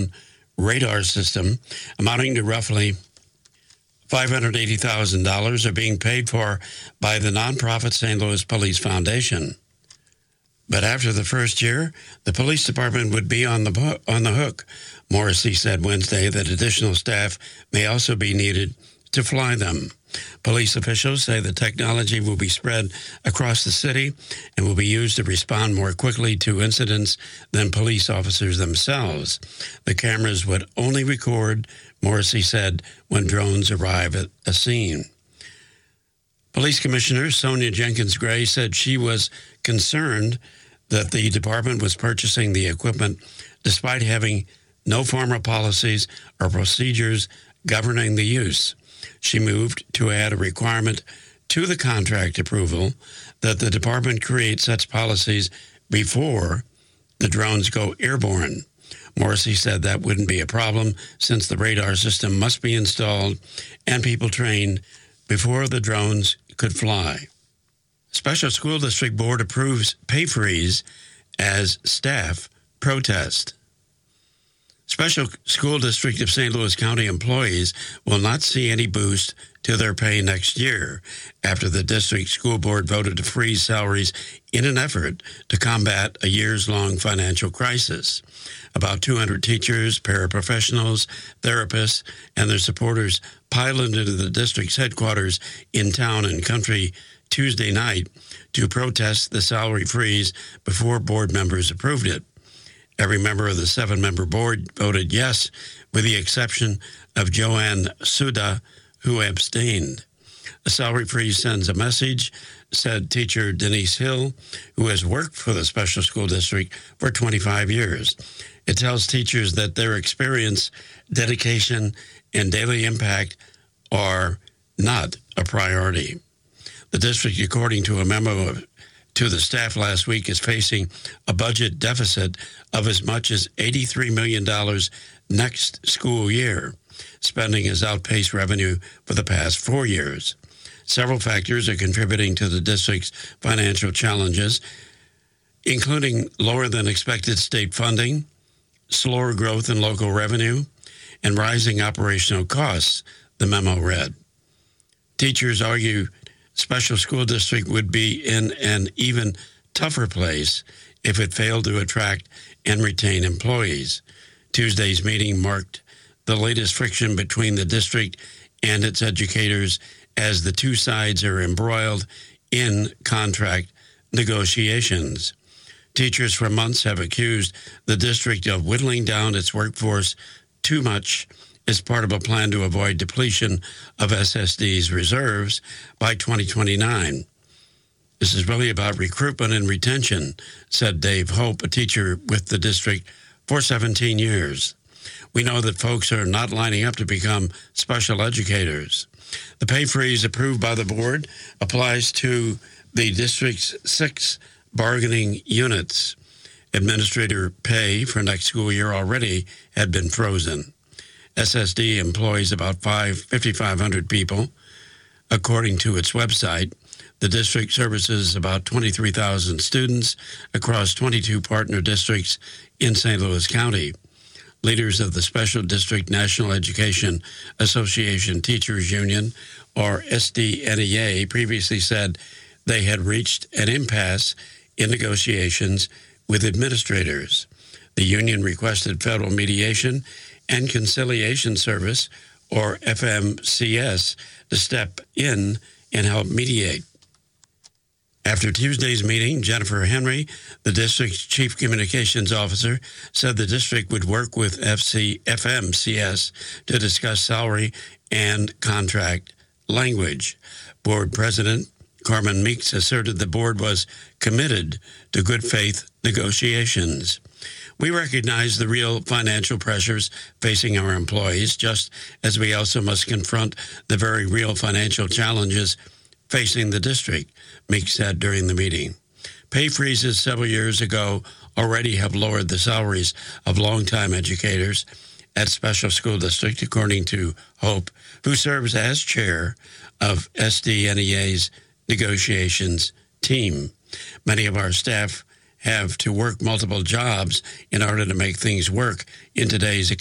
radar system amounting to roughly $580,000 are being paid for by the nonprofit St. Louis Police Foundation. But after the first year, the police department would be on the hook. Morrissey said Wednesday that additional staff may also be needed to fly them. Police officials say the technology will be spread across the city and will be used to respond more quickly to incidents than police officers themselves. The cameras would only record, Morrissey said, when drones arrive at a scene. Police Commissioner Sonia Jenkins Gray said she was concerned that the department was purchasing the equipment despite having no formal policies or procedures governing the use. She moved to add a requirement to the contract approval that the department create such policies before the drones go airborne. Morrissey said that wouldn't be a problem since the radar system must be installed and people trained before the drones could fly. Special School District Board approves pay freeze as staff protest. Special School District of St. Louis County employees will not see any boost to their pay next year after the district school board voted to freeze salaries in an effort to combat a years-long financial crisis. About 200 teachers, paraprofessionals, therapists, and their supporters piled into the district's headquarters in Town and Country Tuesday night to protest the salary freeze before board members approved it. Every member of the 7-member board voted yes, with the exception of Joanne Suda, who abstained. A salary freeze sends a message, said teacher Denise Hill, who has worked for the special school district for 25 years. It tells teachers that their experience, dedication, and daily impact are not a priority. The district, according to a memo to the staff last week, is facing a budget deficit of as much as $83 million next school year. Spending has outpaced revenue for the past 4 years. Several factors are contributing to the district's financial challenges, including lower than expected state funding, slower growth in local revenue, and rising operational costs, the memo read. Teachers argue special school district would be in an even tougher place if it failed to attract and retain employees. Tuesday's meeting marked the latest friction between the district and its educators as the two sides are embroiled in contract negotiations. Teachers for months have accused the district of whittling down its workforce too much as part of a plan to avoid depletion of SSD's reserves by 2029. This is really about recruitment and retention, said Dave Hope, a teacher with the district for 17 years. We know that folks are not lining up to become special educators. The pay freeze approved by the board applies to the district's 6 bargaining units. Administrator pay for next school year already had been frozen. SSD employs about 5,500 people. According to its website, the district services about 23,000 students across 22 partner districts in St. Louis County. Leaders of the Special District National Education Association Teachers Union, or SDNEA, previously said they had reached an impasse in negotiations with administrators. The union requested federal mediation and conciliation service, or FMCS, to step in and help mediate. After Tuesday's meeting, Jennifer Henry, the district's chief communications officer, said the district would work with FMCS to discuss salary and contract language. Board President Carmen Meeks asserted the board was committed to good faith negotiations. We recognize the real financial pressures facing our employees, just as we also must confront the very real financial challenges facing the district, Meeks said during the meeting. Pay freezes several years ago already have lowered the salaries of longtime educators at Special School District, according to Hope, who serves as chair of SDNEA's negotiations team. Many of our staff have to work multiple jobs in order to make things work in today's